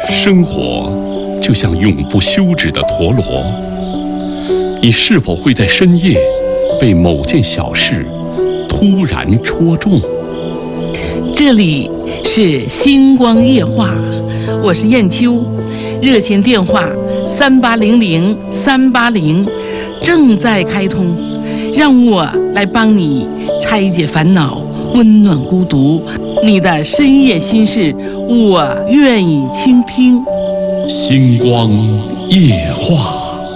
生活就像永不休止的陀螺，你是否会在深夜被某件小事突然戳中？ 这里是星光夜话，我是燕秋，热线电话3800-380正在开通，让我来帮你拆解烦恼，温暖孤独，你的深夜心事，我愿意倾听。 星光夜话。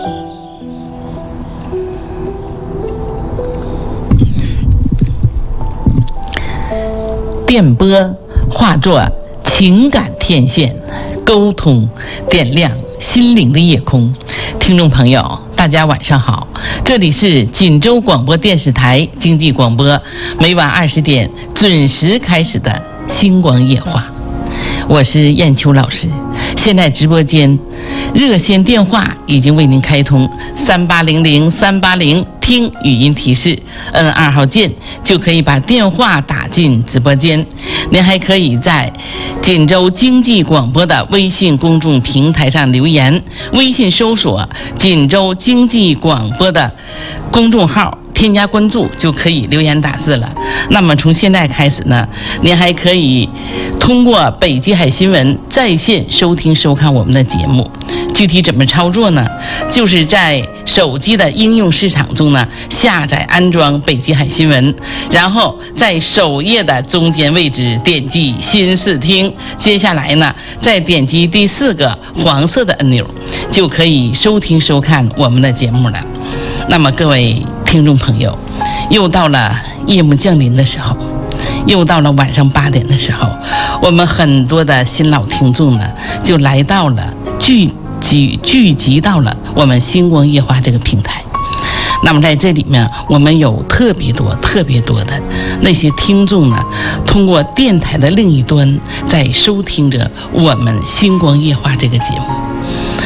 电波化作情感天线，沟通点亮心灵的夜空。听众朋友，大家晚上好，这里是锦州广播电视台经济广播，每晚20点准时开始的星光夜话，我是燕秋老师。现在直播间热线电话已经为您开通，3800-380听语音提示，摁2号键就可以把电话打进直播间。您还可以在锦州经济广播的微信公众平台上留言，微信搜索锦州经济广播的公众号，添加关注就可以留言打字了。那么从现在开始呢，您还可以通过北极海新闻在线收听收看我们的节目。具体怎么操作呢？就是在手机的应用市场中呢，下载安装北极海新闻，然后在首页的中间位置点击新视听，接下来呢再点击第4个黄色的按钮，就可以收听收看我们的节目了。那么各位听众朋友，又到了夜幕降临的时候，又到了晚上8点的时候，我们很多的新老听众呢就来到了聚集到了我们星光夜话这个平台。那么在这里面，我们有特别多的那些听众呢，通过电台的另一端在收听着我们星光夜话这个节目。